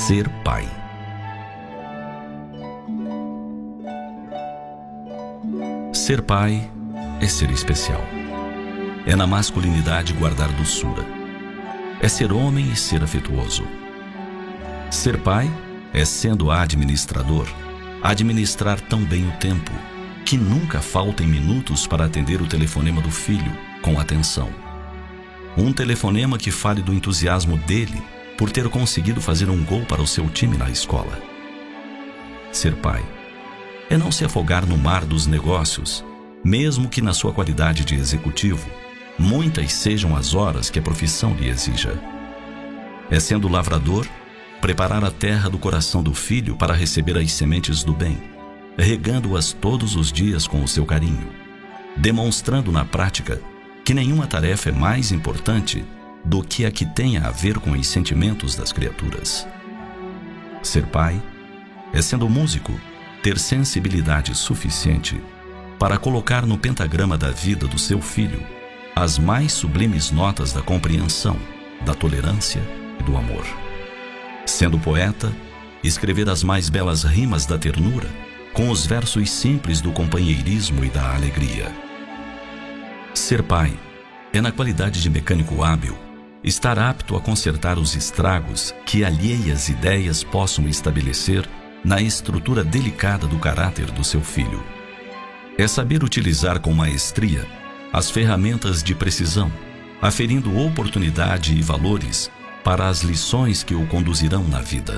Ser pai. Ser pai é ser especial. É na masculinidade guardar doçura. É ser homem e ser afetuoso. Ser pai é, sendo administrador, administrar tão bem o tempo que nunca faltem minutos para atender o telefonema do filho com atenção. Um telefonema que fale do entusiasmo dele por ter conseguido fazer um gol para o seu time na escola. Ser pai é não se afogar no mar dos negócios, mesmo que na sua qualidade de executivo, muitas sejam as horas que a profissão lhe exija. É, sendo lavrador, preparar a terra do coração do filho para receber as sementes do bem, regando-as todos os dias com o seu carinho, demonstrando na prática que nenhuma tarefa é mais importante do que a que tenha a ver com os sentimentos das criaturas. Ser pai é, sendo músico, ter sensibilidade suficiente para colocar no pentagrama da vida do seu filho as mais sublimes notas da compreensão, da tolerância e do amor. Sendo poeta, escrever as mais belas rimas da ternura com os versos simples do companheirismo e da alegria. Ser pai é, na qualidade de mecânico hábil, estar apto a consertar os estragos que alheias ideias possam estabelecer na estrutura delicada do caráter do seu filho. É saber utilizar com maestria as ferramentas de precisão, aferindo oportunidade e valores para as lições que o conduzirão na vida.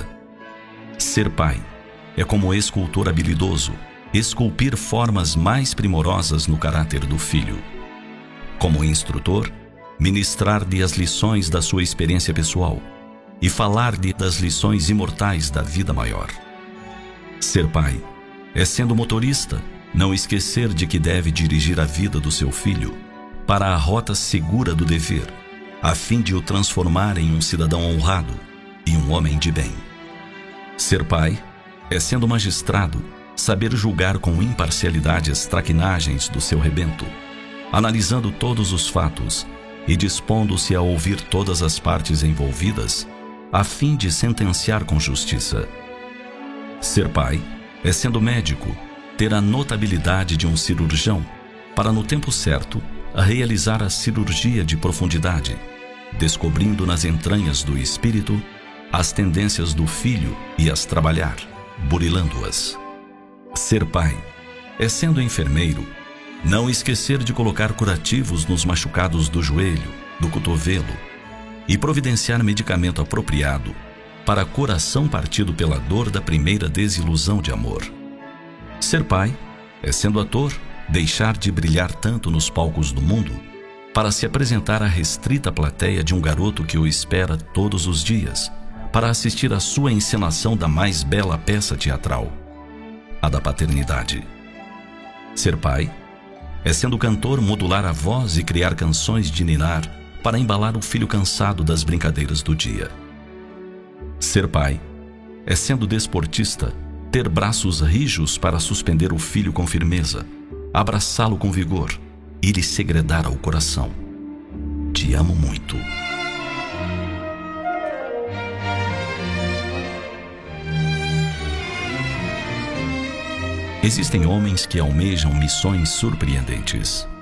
Ser pai é, como escultor habilidoso, esculpir formas mais primorosas no caráter do filho. Como instrutor, ministrar-lhe as lições da sua experiência pessoal e falar-lhe das lições imortais da vida maior. Ser pai é, sendo motorista, não esquecer de que deve dirigir a vida do seu filho para a rota segura do dever, a fim de o transformar em um cidadão honrado e um homem de bem. Ser pai é, sendo magistrado, saber julgar com imparcialidade as traquinagens do seu rebento, analisando todos os fatos e dispondo-se a ouvir todas as partes envolvidas, a fim de sentenciar com justiça. Ser pai é, sendo médico, ter a notabilidade de um cirurgião para, no tempo certo, realizar a cirurgia de profundidade, descobrindo nas entranhas do espírito as tendências do filho e as trabalhar, burilando-as. Ser pai é, sendo enfermeiro, não esquecer de colocar curativos nos machucados do joelho, do cotovelo e providenciar medicamento apropriado para coração partido pela dor da primeira desilusão de amor. Ser pai é, sendo ator, deixar de brilhar tanto nos palcos do mundo para se apresentar à restrita plateia de um garoto que o espera todos os dias para assistir à sua encenação da mais bela peça teatral, a da paternidade. Ser pai é, sendo cantor, modular a voz e criar canções de ninar para embalar o filho cansado das brincadeiras do dia. Ser pai é, sendo desportista, ter braços rijos para suspender o filho com firmeza, abraçá-lo com vigor e lhe segredar ao coração: te amo muito. Existem homens que almejam missões surpreendentes.